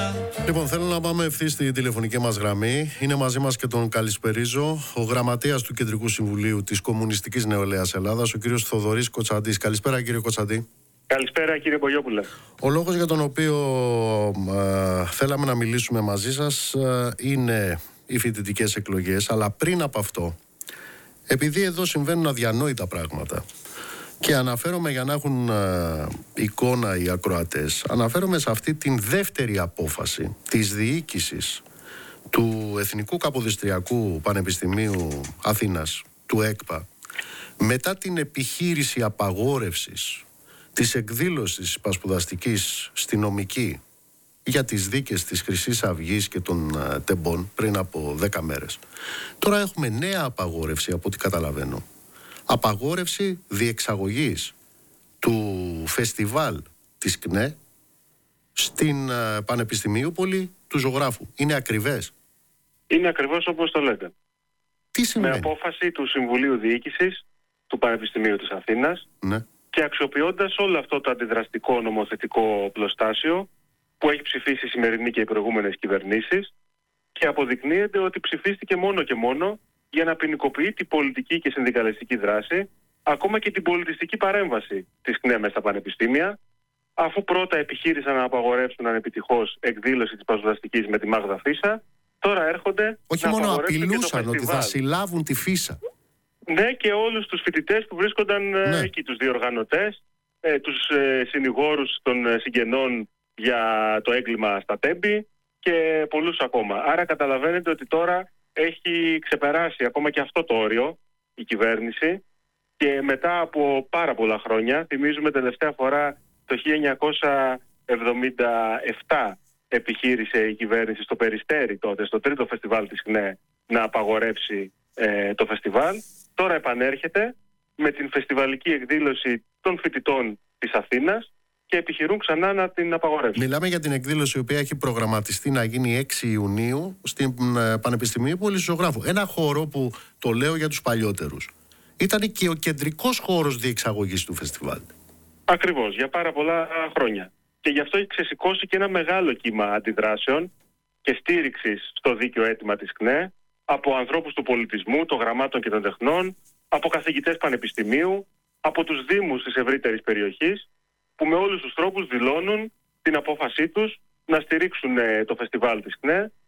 Λοιπόν, θέλω να πάμε ευθύ στη τηλεφωνική μας γραμμή. Είναι μαζί μας και τον καλησπερίζω ο γραμματέας του Κεντρικού Συμβουλίου της Κομμουνιστικής Νεολαίας Ελλάδας, ο κύριος Θοδωρής Κοτσαντής. Καλησπέρα, κύριε Κοτσαντή. Καλησπέρα, κύριε Μπογιόπουλε. Ο λόγος για τον οποίο θέλαμε να μιλήσουμε μαζί σας είναι οι φοιτητικές εκλογές, αλλά πριν από αυτό, επειδή εδώ συμβαίνουν αδιανόητα πράγματα, και αναφέρομαι για να έχουν εικόνα οι ακροατές, αναφέρομαι σε αυτή την δεύτερη απόφαση της διοίκησης του Εθνικού Καποδιστριακού Πανεπιστημίου Αθήνας, του ΕΚΠΑ, μετά την επιχείρηση απαγόρευσης της εκδήλωσης πασπουδαστικής στη νομική για τις δίκες της Χρυσής Αυγής και των τεμπών πριν από 10 μέρες. Τώρα έχουμε νέα απαγόρευση, από ό,τι καταλαβαίνω. Απαγόρευση διεξαγωγής του φεστιβάλ της ΚΝΕ στην Πανεπιστημιούπολη του Ζωγράφου. Είναι ακριβές? Είναι ακριβώς όπως το λέτε. Τι σημαίνει? Με απόφαση του Συμβουλίου Διοίκησης του Πανεπιστημίου της Αθήνας, ναι, και αξιοποιώντας όλο αυτό το αντιδραστικό νομοθετικό πλωστάσιο που έχει ψηφίσει η σημερινή και οι προηγούμενες κυβερνήσεις, και αποδεικνύεται ότι ψηφίστηκε μόνο και μόνο για να ποινικοποιεί την πολιτική και συνδικαλιστική δράση, ακόμα και την πολιτιστική παρέμβαση της ΚΝΕ μέσα στα πανεπιστήμια, αφού πρώτα επιχείρησαν να απαγορεύσουν ανεπιτυχώς εκδήλωση της πασπουδαστικής με τη Μάγδα Φίσα, τώρα έρχονται όχι να μόνο απαγορεύσουν ότι θα συλλάβουν τη Φίσα. Ναι, και όλους τους φοιτητές που βρίσκονταν εκεί, τους διοργανωτές, τους συνηγόρους των συγγενών για το έγκλημα στα Τέμπη και πολλούς ακόμα. Άρα καταλαβαίνετε ότι τώρα έχει ξεπεράσει ακόμα και αυτό το όριο η κυβέρνηση, και μετά από πάρα πολλά χρόνια, θυμίζουμε τελευταία φορά το 1977 επιχείρησε η κυβέρνηση στο Περιστέρι, τότε στο τρίτο φεστιβάλ της ΚΝΕ, να απαγορεύσει το φεστιβάλ. Τώρα επανέρχεται με την φεστιβαλική εκδήλωση των φοιτητών της Αθήνας και επιχειρούν ξανά να την απαγορεύσουν. Μιλάμε για την εκδήλωση η οποία έχει προγραμματιστεί να γίνει 6 Ιουνίου στην Πανεπιστημιούπολη του Ζωγράφου. Ένα χώρο που, το λέω για τους παλιότερους, ήταν και ο κεντρικός χώρος διεξαγωγής του φεστιβάλ. Ακριβώς, για πάρα πολλά χρόνια. Και γι' αυτό έχει ξεσηκώσει και ένα μεγάλο κύμα αντιδράσεων και στήριξης στο δίκαιο αίτημα της ΚΝΕ από ανθρώπους του πολιτισμού, των γραμμάτων και των τεχνών, από καθηγητές πανεπιστημίου, από τους δήμους της ευρύτερης περιοχής, που με όλους τους τρόπους δηλώνουν την απόφασή τους να στηρίξουν το φεστιβάλ της ΚΝΕ